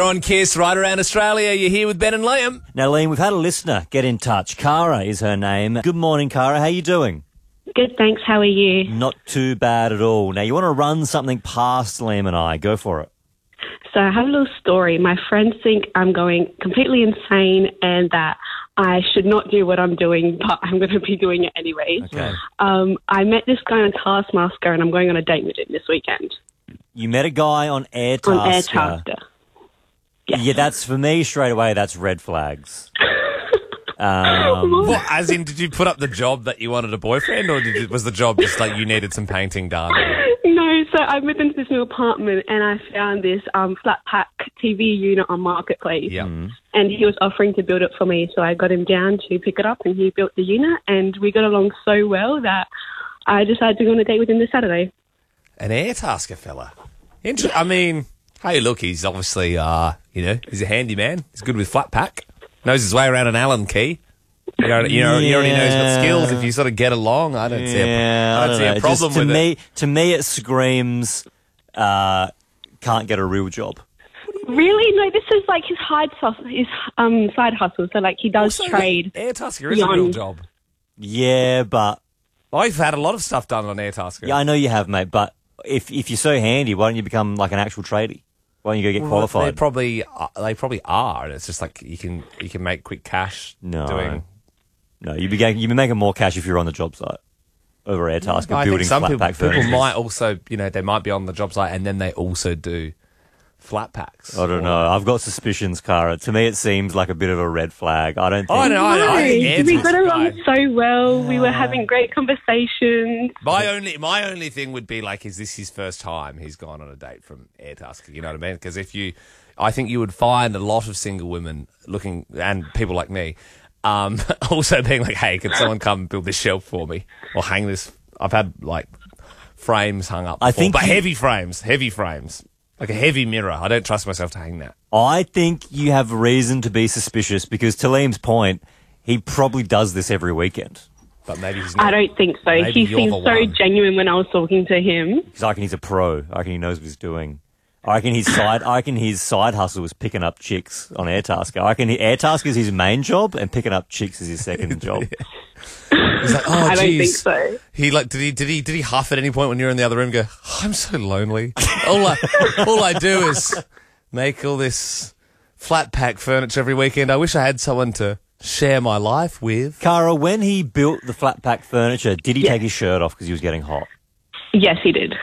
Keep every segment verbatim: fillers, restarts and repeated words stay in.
On Kiss, right around Australia, you're here with Ben and Liam. Now, Liam, we've had a listener get in touch. Cara is her name. Good morning, Cara. How you doing? Good, thanks. How are you? Not too bad at all. Now, you want to run something past Liam and I. Go for it. So I have a little story. My friends think I'm going completely insane and that I should not do what I'm doing, but I'm going to be doing it anyway. Okay. Um, I met this guy on Taskmaster and I'm going on a date with him this weekend. You met a guy on Airtasker. On Airtasker. Yes. Yeah, that's, for me, straight away, that's red flags. um, What, as in, did you put up the job that you wanted a boyfriend, or did you, was the job just like you needed some painting done? No, so I moved into this new apartment and I found this um, flat pack T V unit on Marketplace. Yeah. And he was offering to build it for me, so I got him down to pick it up and he built the unit and we got along so well that I decided to go on a date with him this Saturday. An Airtasker fella. Inter- I mean, hey, look, he's obviously, uh, you know, he's a handyman. He's good with flat pack. Knows his way around an Allen key. You know, you know, he already knows he's got skills. If you sort of get along, I don't see a, Yeah, I don't I see don't a know. Just problem to with me, it. To me, it screams uh, can't get a real job. Really? No, this is like his side hustle, his um, side hustle. So like he does Also, trade. Airtasker is a real beyond- job. Yeah, but I've had a lot of stuff done on Airtasker. yeah, I know you have, mate. But if if you're so handy, why don't you become like an actual tradie? Why don't you go get They qualified? probably, uh, they probably are, and it's just like you can you can make quick cash No. doing. No, you'd be getting, you'd be making more cash if you're on the job site over Airtasker I building think some flat people, pack people furniture. might also, you know, they might be on the job site and then they also do flat packs. I don't know. I've got suspicions, Cara. To me, it seems like a bit of a red flag. I don't think. I know. I, I think we got Airtasker along guy- so well. We were having great conversations. My only, my only thing would be like, is this his first time he's gone on a date from Airtasker? You know what I mean? Because if you, I think you would find a lot of single women looking, and people like me, um, also being like, hey, could someone come build this shelf for me or hang this? I've had like frames hung up before, I think but you- heavy frames, heavy frames, like a heavy mirror. I don't trust myself to hang that. I think you have reason to be suspicious because, to Liam's point, he probably does this every weekend. But maybe he's not. I don't think so. Maybe He you're seemed the so one. genuine when I was talking to him. Because I reckon he's a pro. I reckon he knows what he's doing. I reckon his side. I reckon his side hustle was picking up chicks on Airtasker. I reckon he, Airtasker is his main job, and picking up chicks is his second job. He's like, oh, I don't think geez. so. He like did he did he did he huff at any point when you were in the other room? Go, oh, I'm so lonely. all I all I do is make all this flat pack furniture every weekend. I wish I had someone to share my life with. Cara, when he built the flat pack furniture, did he Yeah. take his shirt off because he was getting hot? Yes, he did.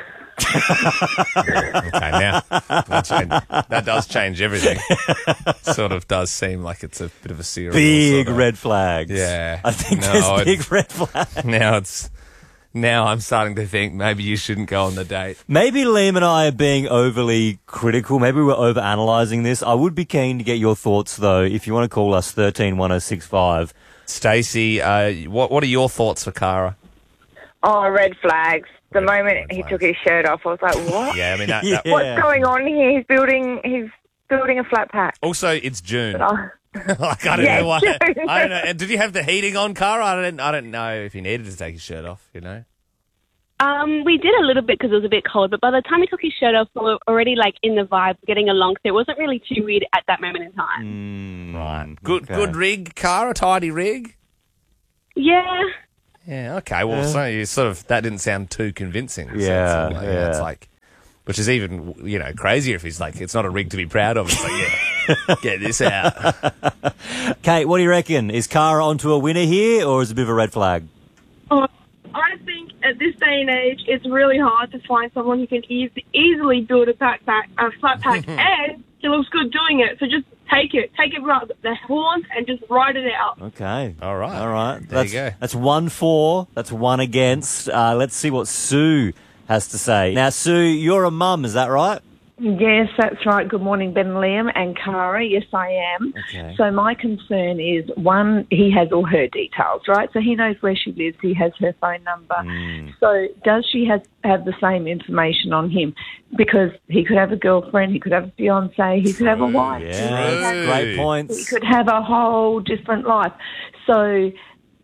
Okay, now that, change, that does change everything. Sort of does seem like it's a bit of a serial Big sort of- red flags. Yeah. I think No, there's I'd- big red flags. Now it's now I'm starting to think maybe you shouldn't go on the date. Maybe Liam and I are being overly critical. Maybe we're over analysing this. I would be keen to get your thoughts, though, if you want to call us thirteen one oh six five. Stacey, uh, what what are your thoughts for Cara? Oh, red flags. The moment red he flags. took his shirt off, I was like, what? Yeah, I mean that. Yeah. that What's going on here? He's building, he's building a flat pack. Also, it's June. Oh, like I don't Yeah, know why. June. I don't know. And did he have the heating on, Cara? I don't. I don't know if he needed to take his shirt off. You know. Um, we did a little bit because it was a bit cold, but by the time he took his shirt off, we were already like in the vibe, getting along. So it wasn't really too weird at that moment in time. Mm, Right. Good. okay. Good rig, Cara. Tidy rig. Yeah. Yeah. Okay. Well, so you sort of that didn't sound too convincing. So Yeah, it's like, yeah. It's like, which is even you know crazier if he's like, it's not a rig to be proud of. It's like, yeah, get this out. Kate, what do you reckon? Is Cara onto a winner here, or is it a bit of a red flag? Oh, I think at this day and age, it's really hard to find someone who can eas easily build a backpack, a flat pack, and he looks good doing it. So just take it, take it by the horns, and just ride it out. Okay. All right. All right. There that's, you go. That's one for. That's one against. Uh, let's see what Sue has to say. Now, Sue, you're a mum, is that right? Yes, that's right. Good morning, Ben and Liam and Cara. Yes, I am. Okay. So my concern is, one, he has all her details, right? So he knows where she lives. He has her phone number. Mm. So does she has, have the same information on him? Because he could have a girlfriend, he could have a fiancé, he could have a wife. Yeah, that's True. great He points. could have a whole different life. So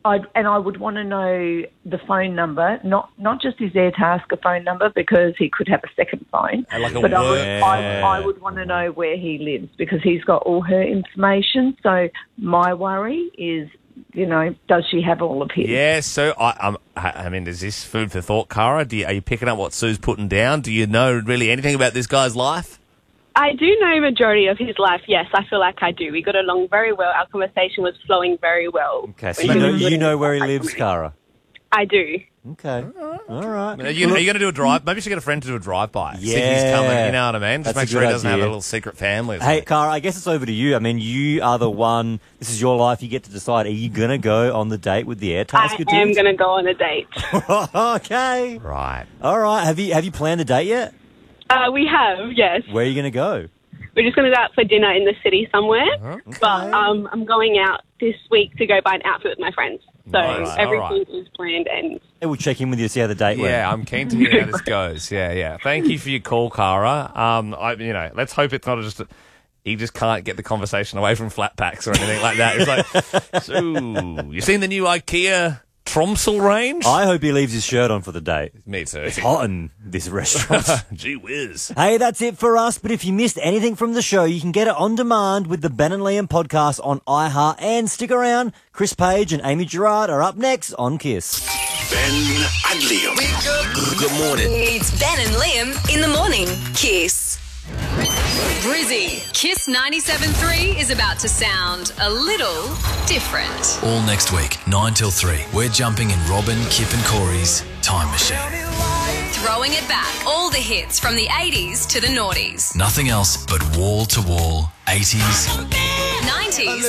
I'd, and I would want to know the phone number, not not just his Airtasker phone number, because he could have a second phone. Like a but I would, word. I, I would want to know where he lives because he's got all her information. So my worry is, you know, does she have all of his? Yeah, so, I, um, I mean, is this food for thought, Cara? Do you, are you picking up what Sue's putting down? Do you know really anything about this guy's life? I do know majority of his life, yes. I feel like I do. We got along very well. Our conversation was flowing very well. Okay, so you know, you know where he lives, Cara? I do. Okay. All right. Are you, are you going to do a drive? Maybe you should get a friend to do a drive-by. See if Yeah. he's coming, you know what I mean? Just That's a make sure good he doesn't have a idea. little secret family. or Hey, something. Cara, I guess it's over to you. I mean, you are the one. This is your life. You get to decide. Are you going to go on the date with the Airtasker I am dude? going to go on a date. Okay. Right. All right. Have you have you planned a date yet? Uh, we have, yes. Where are you going to go? We're just going to go out for dinner in the city somewhere. Okay. But um, I'm going out this week to go buy an outfit with my friends. So Nice. everything All right. is planned and Hey, we'll check in with you to see how the date went. Yeah, I'm keen to hear how this goes. Yeah, yeah. Thank you for your call, Cara. Um, I, you know, let's hope it's not just a, he just can't get the conversation away from flat packs or anything like that. It's like, so you seen the new IKEA Tromsø range? I hope he leaves his shirt on for the date. Me too. It's hot in this restaurant. Gee whiz. Hey, that's it for us. But if you missed anything from the show, you can get it on demand with the Ben and Liam podcast on iHeart. And stick around. Chris Page and Amy Gerard are up next on Kiss. Ben and Liam. Wake up. Good morning. It's Ben and Liam in the morning. Kiss. Brizzy. Kiss ninety-seven point three is about to sound a little different. All next week, nine till three, we're jumping in Robin, Kip and Corey's time machine. Throwing it back. All the hits from the eighties to the noughties. Nothing else but wall-to-wall eighties nineties.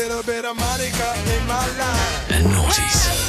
and noughties.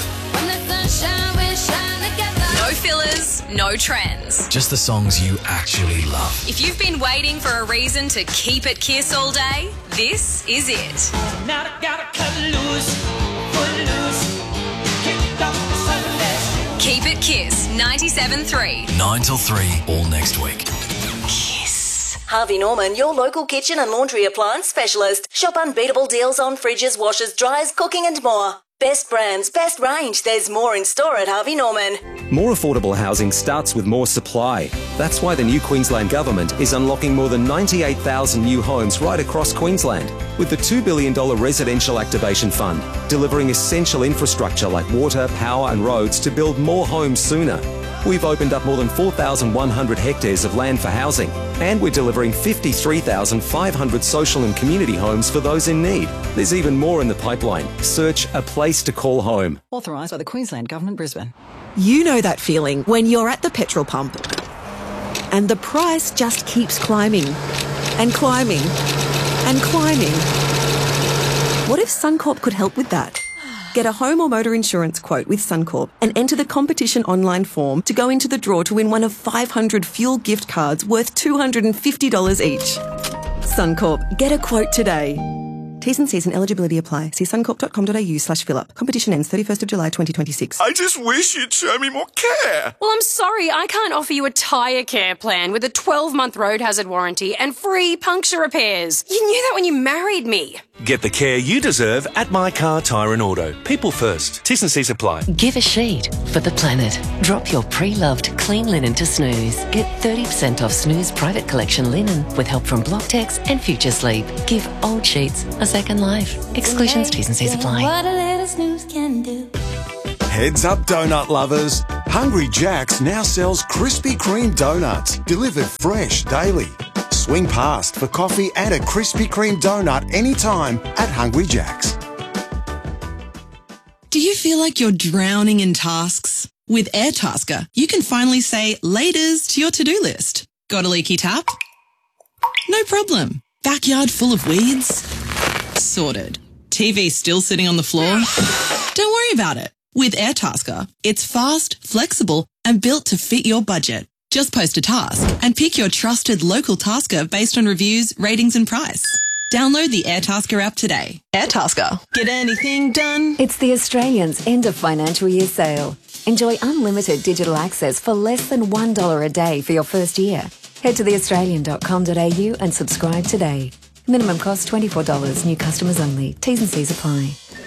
No fillers, no trends. Just the songs you actually love. If you've been waiting for a reason to keep it Kiss all day, this is it. Now I gotta cut loose, pull loose, kick off the Sundays. Keep it Kiss ninety-seven point three. nine till three, all next week. Kiss. Harvey Norman, your local kitchen and laundry appliance specialist. Shop unbeatable deals on fridges, washers, dryers, cooking and more. Best brands, best range. There's more in store at Harvey Norman. More affordable housing starts with more supply. That's why the new Queensland Government is unlocking more than ninety-eight thousand new homes right across Queensland with the two billion dollars Residential Activation Fund, delivering essential infrastructure like water, power and roads to build more homes sooner. We've opened up more than four thousand one hundred hectares of land for housing, and we're delivering fifty-three thousand five hundred social and community homes for those in need. There's even more in the pipeline. Search A Place to Call Home. Authorised by the Queensland Government, Brisbane. You know that feeling when you're at the petrol pump and the price just keeps climbing and climbing and climbing. What if Suncorp could help with that? Get a home or motor insurance quote with Suncorp and enter the competition online form to go into the draw to win one of five hundred fuel gift cards worth two hundred fifty dollars each. Suncorp, get a quote today. T's and C's and eligibility apply. See suncorp.com.au slash fill up. Competition ends thirty-first of July twenty twenty-six. I just wish you'd show me more care. Well, I'm sorry, I can't offer you a tyre care plan with a twelve-month road hazard warranty and free puncture repairs. You knew that when you married me. Get the care you deserve at My Car Tyre and Auto. People first. T's and C's apply. Give a sheet for the planet. Drop your pre-loved clean linen to Snooze. Get thirty percent off Snooze private collection linen with help from Blocktex and Future Sleep. Give old sheets a second life. Exclusions, T's and C's apply. What a little snooze can do. Heads up, donut lovers. Hungry Jack's now sells Krispy Kreme donuts, delivered fresh daily. Swing past for coffee and a Krispy Kreme donut anytime at Hungry Jack's. Do you feel like you're drowning in tasks? With Airtasker, you can finally say laters to your to-do list. Got a leaky tap? No problem. Backyard full of weeds? Sorted. T V still sitting on the floor? Don't worry about it. With Airtasker, it's fast, flexible, and built to fit your budget. Just post a task and pick your trusted local tasker based on reviews, ratings, and price. Download the Airtasker app today. Airtasker. Get anything done? It's the Australians' end of financial year sale. Enjoy unlimited digital access for less than one dollar a day for your first year. Head to the australian dot com dot a u and subscribe today. Minimum cost twenty-four dollars. New customers only. T's and C's apply.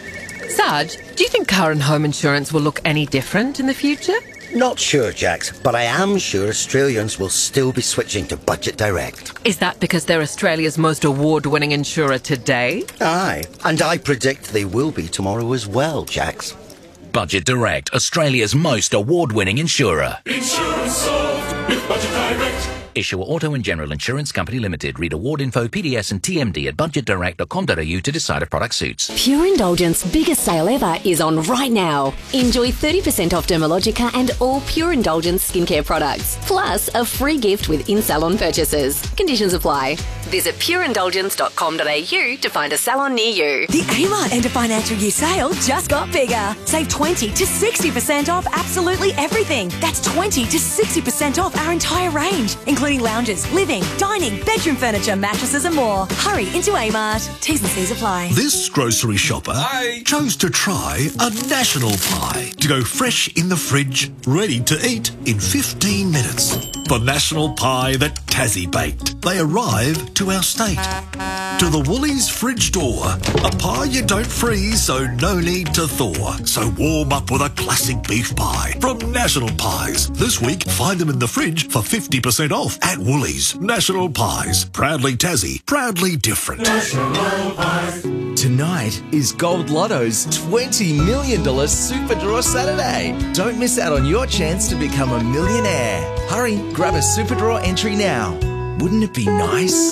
Sarge, do you think car and home insurance will look any different in the future? Not sure, Jax, but I am sure Australians will still be switching to Budget Direct. Is that because they're Australia's most award-winning insurer today? Aye, and I predict they will be tomorrow as well, Jax. Budget Direct, Australia's most award-winning insurer. Insurance solved with Budget Direct. Issuer Auto and General Insurance Company Limited. Read award info, P D S and T M D at budget direct dot com dot a u to decide if product suits. Pure Indulgence biggest sale ever is on right now. Enjoy thirty percent off Dermalogica and all Pure Indulgence skincare products, plus a free gift with in-salon purchases. Conditions apply. Visit pure indulgence dot com dot a u to find a salon near you. The Amart end of financial year sale just got bigger. Save twenty to sixty percent off absolutely everything. That's twenty to sixty percent off our entire range, including lounges, living, dining, bedroom furniture, mattresses and more. Hurry into Amart. T's and C's apply. This grocery shopper Hi. chose to try a national pie to go fresh in the fridge, ready to eat in fifteen minutes. The national pie that Tassie baked. They arrive to our state. To the Woolies fridge door. A pie you don't freeze, so no need to thaw. So warm up with a classic beef pie from National Pies. This week, find them in the fridge for fifty percent off at Woolies. National Pies. Proudly Tassie. Proudly different. National Pies. Tonight is Gold Lotto's twenty million dollars Super Draw Saturday. Don't miss out on your chance to become a millionaire. Hurry, grab a Super Draw entry now. Wouldn't it be nice?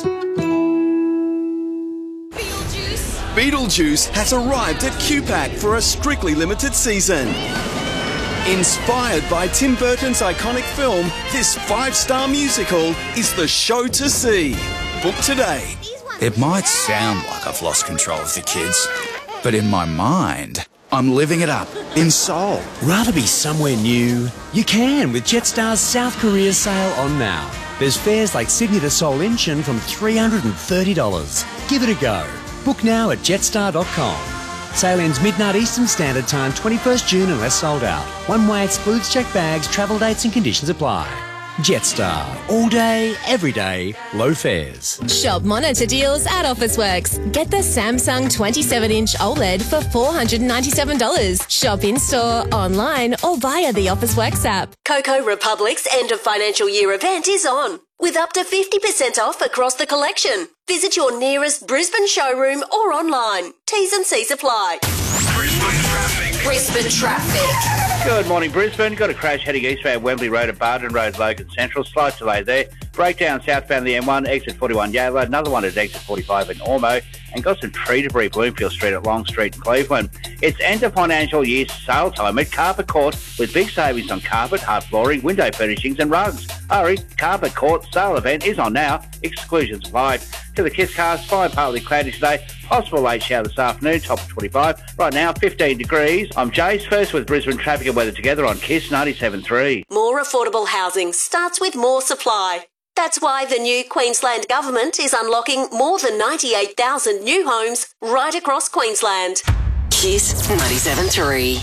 Beetlejuice has arrived at Q PAC for a strictly limited season. Inspired by Tim Burton's iconic film, this five-star musical is the show to see. Book today. It might sound like I've lost control of the kids, but in my mind, I'm living it up in Seoul. Rather be somewhere new? You can with Jetstar's South Korea sale on now. There's fares like Sydney to Seoul Incheon from three hundred thirty dollars. Give it a go. Book now at jetstar dot com. Sale ends midnight Eastern Standard Time, twenty-first June unless sold out. One way excludes checked bags, travel dates and conditions apply. Jetstar. All day, every day, low fares. Shop monitor deals at Officeworks. Get the Samsung twenty-seven inch OLED for four hundred ninety-seven dollars. Shop in-store, online or via the Officeworks app. Coco Republic's end of financial year event is on, with up to fifty percent off across the collection. Visit your nearest Brisbane showroom or online. T's and C's apply. Brisbane traffic. Brisbane traffic. Good morning, Brisbane. Got a crash heading eastbound Wembley Road at Barton Road, Logan Central. Slight delay there. Breakdown southbound the M one, exit forty-one Yale. Another one at exit forty-five in Ormo. And got some tree debris Bloomfield Street at Long Street in Cleveland. It's end of financial year sale time at Carpet Court with big savings on carpet, hard flooring, window furnishings and rugs. Hurry, Carpet Court sale event is on now. Exclusions apply. To the Kiss cast, fine partly cloudy today. Possible late shower this afternoon, top of twenty-five. Right now, fifteen degrees. I'm Jace, first with Brisbane traffic and weather together on Kiss ninety-seven point three. More affordable housing starts with more supply. That's why the new Queensland Government is unlocking more than ninety-eight thousand new homes right across Queensland. Kiss ninety-seven point three.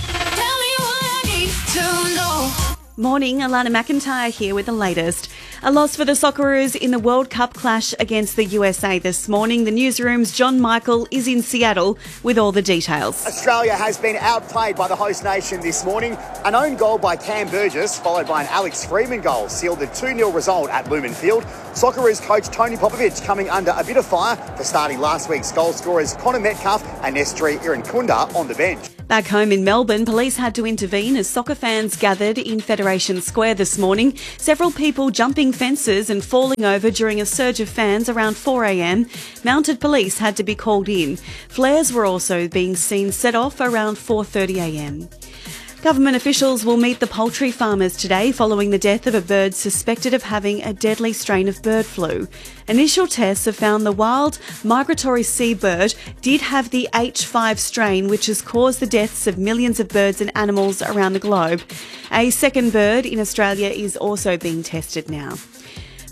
Morning, Alana McIntyre here with the latest. A loss for the Socceroos in the World Cup clash against the U S A this morning. The newsroom's John Michael is in Seattle with all the details. Australia has been outplayed by the host nation this morning. An own goal by Cam Burgess, followed by an Alex Freeman goal, sealed the two nil result at Lumen Field. Socceroos coach Tony Popovich coming under a bit of fire for starting last week's goal scorers Connor Metcalf and Nestri Irankunda on the bench. Back home in Melbourne, police had to intervene as soccer fans gathered in Federation Square this morning. Several people jumping fences and falling over during a surge of fans around four a m. Mounted police had to be called in. Flares were also being seen set off around four thirty a m. Government officials will meet the poultry farmers today following the death of a bird suspected of having a deadly strain of bird flu. Initial tests have found the wild migratory seabird did have the H five strain, which has caused the deaths of millions of birds and animals around the globe. A second bird in Australia is also being tested now.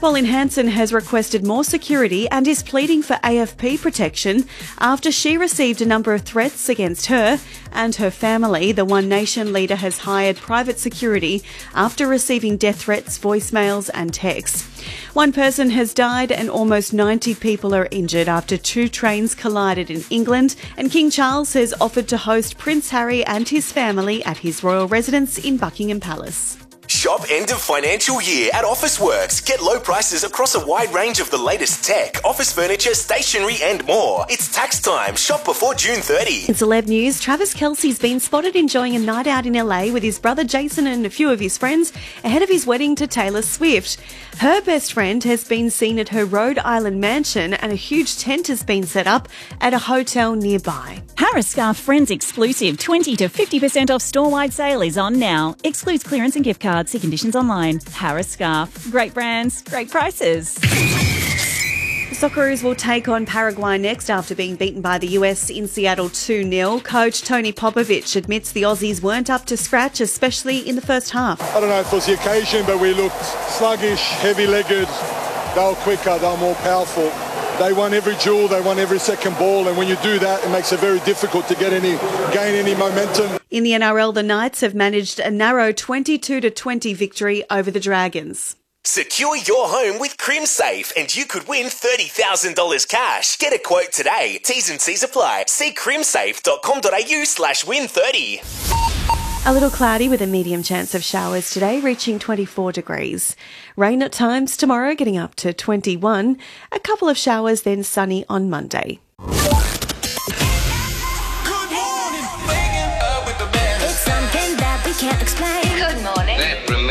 Pauline Hanson has requested more security and is pleading for A F P protection after she received a number of threats against her and her family. The One Nation leader has hired private security after receiving death threats, voicemails and texts. One person has died and almost ninety people are injured after two trains collided in England, and King Charles has offered to host Prince Harry and his family at his royal residence in Buckingham Palace. Shop end of financial year at Officeworks. Get low prices across a wide range of the latest tech, office furniture, stationery and more. It's tax time. Shop before June thirtieth. In celeb news, Travis Kelce's been spotted enjoying a night out in L A with his brother Jason and a few of his friends ahead of his wedding to Taylor Swift. Her best friend has been seen at her Rhode Island mansion and a huge tent has been set up at a hotel nearby. Harris Scarf Friends exclusive twenty to fifty percent off store-wide sale is on now. Excludes clearance and gift cards. See conditions online. Harris Scarf. Great brands, great prices. The Socceroos will take on Paraguay next after being beaten by the U S in Seattle two nil. Coach Tony Popovich admits the Aussies weren't up to scratch, especially in the first half. I don't know if it was the occasion, but we looked sluggish, heavy-legged. They were quicker, they were more powerful. They won every duel, they won every second ball, and when you do that, it makes it very difficult to get any, gain any momentum. In the N R L, the Knights have managed a narrow twenty-two to twenty victory over the Dragons. Secure your home with CrimSafe and you could win thirty thousand dollars cash. Get a quote today. T's and C's apply. See crimsafe dot com dot a u slash win thirty. A little cloudy with a medium chance of showers today, reaching twenty-four degrees. Rain at times tomorrow, getting up to twenty-one. A couple of showers, then sunny on Monday. It's something that we can't explain. Good morning.